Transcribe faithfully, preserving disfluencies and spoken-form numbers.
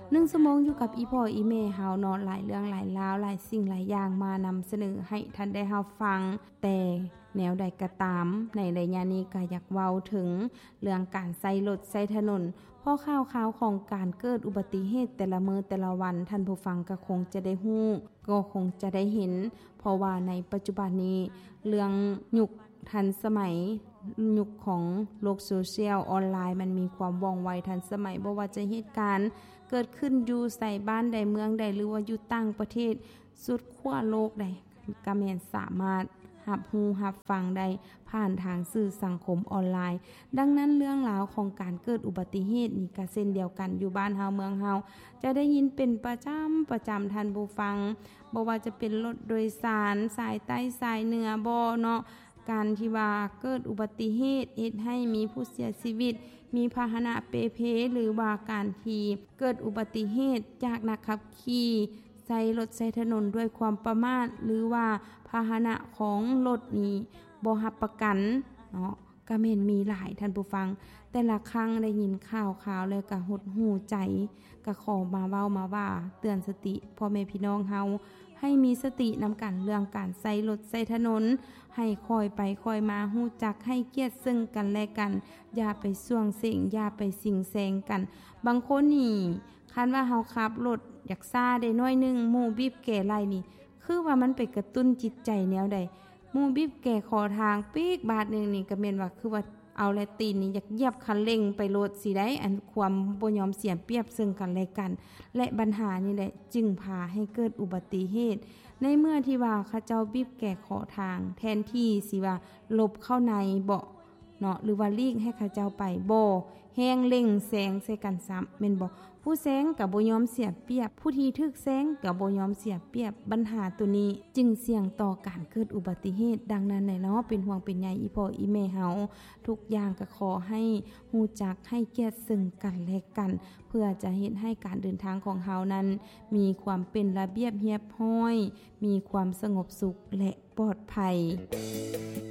หนึ่งชั่วโมงอยู่กับอีพ่ออีแม่เฮาเนาะหลายเรื่องหลายราวหลายสิ่งหลายอย่างมานำเสนอให้ท่านได้เฮาฟังแต่แนวใดก็ตามในระยะนี้ก็อยากเว้าถึงเรื่องการใช้รถใช้ถนนเพราะข่าวๆของการเกิดอุบัติเหตุแต่ละมื้อแต่ละวันท่านผู้ฟังก็คงจะได้ฮู้ก็คงจะได้เห็นเพราะว่าในปัจจุบันนี้เรื่องยุคทันสมัยยุคของโลกโซเชียลออนไลน์มันมีความว่องไวทันสมัยบ่ว่าจะเหตุการณ์เกิดขึ้นอยู่ใส่บ้านใดเมืองใดหรือว่าอยู่ต่างประเทศสุดขั้วโลกใดก็แม่นสามารถรับรู้รับฟังได้ผ่านทางสื่อสังคมออนไลน์ดังนั้นเรื่องราวของการเกิดอุบัติเหตุนี่ก็เช่นเดียวกันอยู่บ้านเฮาเมืองเฮาจะได้ยินเป็นประจำประจำท่านผู้ฟังบ่ว่าจะเป็นรถโดยสารสายใต้สายเหนือบ่เนาะการที่ว่าเกิดอุบัติเหตุเฮ็ดให้มีผู้เสียชีวิตมีพาหนะเปเพหรือว่าการที่เกิดอุบัติเหตุจากนักขับขี่ใช้รถใช้ถนนด้วยความประมาทหรือว่าพาหนะของรถนี้บ่รับประกันเนาะก็แม่นมีหลายท่านผู้ฟังแต่ละครั้งได้ยินข่าวๆแล้วก็หดหู่ใจก็ขอมาเว้ามาว่าเตือนสติพ่อแม่พี่น้องเฮาให้มีสตินำกันเรื่องการใช้รถใช้ถนนให้คอยไปคอยมาฮู้จักให้เกียรติซึ่งกันและกันอย่าไปส่วงเสียงอย่าไปสิงแซงกันบางคนนี่คันว่าเฮาขับรถอยากซ่าได้น้อยนึงหมู่บีบแก่ไล่นี่คือว่ามันไปกระตุ้นจิตใจแนวใดหมู่บีบแก่ขอทางปีกบาทนึงนี่ก็แม่นว่าคือว่าเอาและตีนนี่อยากเหยียบคันเร่งไปรถสิได้อันความบ่ยอมเสียเปรียบซึ่งกันและกันและปัญหานี่แหละจึงพาให้เกิดอุบัติเหตุในเมื่อที่ว่าเขาเจ้าบีบแก่ขอทางแทนที่สิว่าหลบเข้าในเบาะเนาะหรือว่าลีกให้เขาเจ้าไปบ่แฮงเร่งแซงใส่กันซ้ำแม่นบ่ผู้แซงก็บ่ยอมเสียเปรียบผู้ที่ถูกแซงก็บ่ยอมเสียเปรียบปัญหาตัวนี้จึงเสี่ยงต่อการเกิดอุบัติเหตุดังนั้นแหละเนาะเป็นห่วงเป็นใยอีพ่ออีแม่เฮาทุกอย่างก็ขอให้ฮู้จักให้เกียรติซึ่งกันและกันเพื่อจะเฮ็ดให้การเดินทางของเฮานั้นมีความเป็นระเบียบเรียบร้อยมีความสงบสุขและปลอดภัย